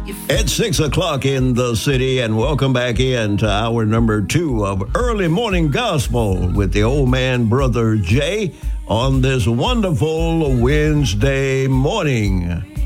It's 6 o'clock in the city, and welcome back in to hour number 2 of Early Morning Gospel with the old man, Brother Jay, on this wonderful Wednesday morning.